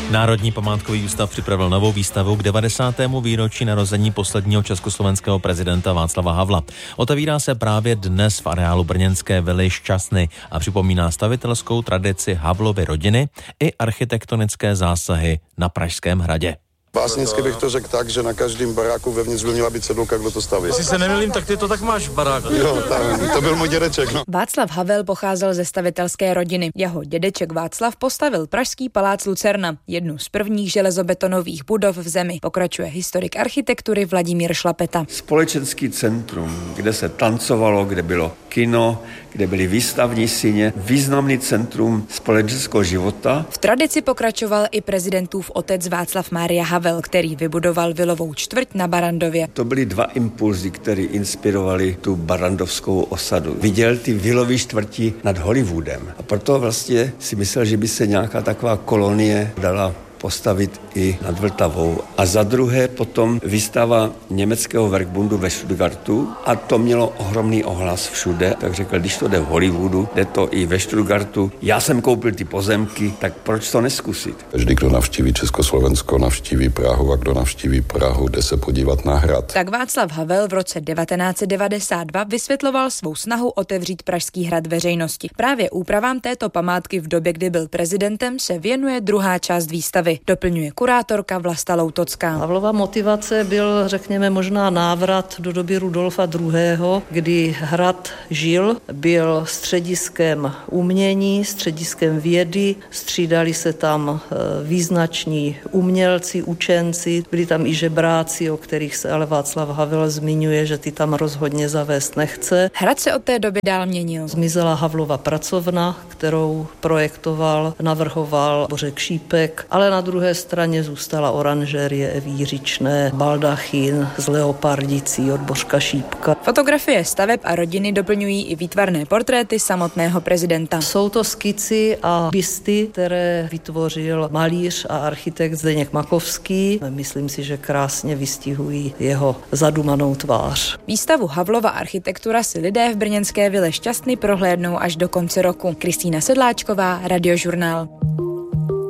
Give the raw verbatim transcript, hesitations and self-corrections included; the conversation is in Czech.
Národní památkový ústav připravil novou výstavu k devadesátému výročí narození posledního československého prezidenta Václava Havla. Otevírá se právě dnes v areálu brněnské vily Šťastny a připomíná stavitelskou tradici Havlovy rodiny i architektonické zásahy na Pražském hradě. Básnicky bych to řekl tak, že na každém baráku vevnitř by měla být cedulka, kdo to staví. Jestli se nemýlím, tak ty to tak máš v baráku. Jo, tam, to byl můj dědeček. No. Václav Havel pocházel ze stavitelské rodiny. Jeho dědeček Václav postavil pražský palác Lucerna, jednu z prvních železobetonových budov v zemi. Pokračuje historik architektury Vladimír Šlapeta. Společenský centrum, kde se tancovalo, kde bylo kino, kde byly výstavní síně, významný centrum společenského života. V tradici pokračoval i prezidentův otec Václav Mária Havel, který vybudoval vilovou čtvrť na Barrandově. To byly dva impulzy, které inspirovali tu barrandovskou osadu. Viděl ty vilové čtvrti nad Hollywoodem a proto vlastně si myslel, že by se nějaká taková kolonie dala postavit i nad Vltavou. A za druhé potom výstava německého Werkbundu ve Stuttgartu a to mělo ohromný ohlas všude. Tak řekl, když to jde v Hollywoodu, jde to i ve Stuttgartu. Já jsem koupil ty pozemky, tak proč to neskusit? Každý, kdo navštíví Československo, navštíví Prahu a kdo navštíví Prahu, jde se podívat na hrad. Tak Václav Havel v roce devatenáct set devadesát dva vysvětloval svou snahu otevřít Pražský hrad veřejnosti. Právě úpravám této památky v době, kdy byl prezidentem, se věnuje druhá část výstavy. Doplňuje kurátorka Vlasta Loutocká. Havlova motivace byl, řekněme, možná návrat do doby Rudolfa druhého., kdy hrad žil, byl střediskem umění, střediskem vědy, střídali se tam význační umělci, učenci, byli tam i žebráci, o kterých se ale Václav Havel zmiňuje, že ty tam rozhodně zavést nechce. Hrad se od té doby dál měnil. Zmizela Havlova pracovna, kterou projektoval, navrhoval Bořek Šípek, ale na druhé straně zůstala oranžerie Evy Jiřičné, baldachín z leopardicí od Bořka Šípka. Fotografie staveb a rodiny doplňují i výtvarné portréty samotného prezidenta. Jsou to skici a bysty, které vytvořil malíř a architekt Zdeněk Makovský. Myslím si, že krásně vystihují jeho zadumanou tvář. Výstavu Havlova architektura si lidé v brněnské vile Šťastny prohlédnou až do konce roku. Kristýna Sedláčková, Radiožurnál.